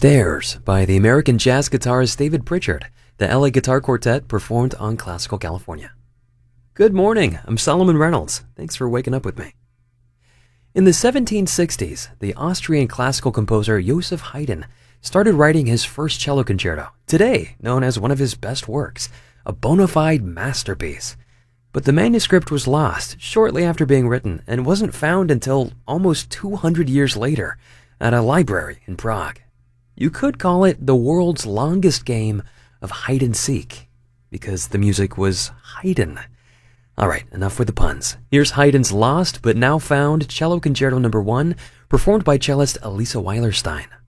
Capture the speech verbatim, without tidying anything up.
Stairs by the American jazz guitarist David Pritchard, the L A Guitar Quartet performed on Classical California. Good morning, I'm Solomon Reynolds. Thanks for waking up with me. In the seventeen sixties, the Austrian classical composer Joseph Haydn started writing his first cello concerto, today known as one of his best works, a bona fide masterpiece. But the manuscript was lost shortly after being written and wasn't found until almost two hundred years later at a library in Prague. You could call it the world's longest game of hide and seek, because the music was Haydn. Alright, enough with the puns. Here's Haydn's lost but now found cello concerto number one, performed by cellist Elisa Weilerstein.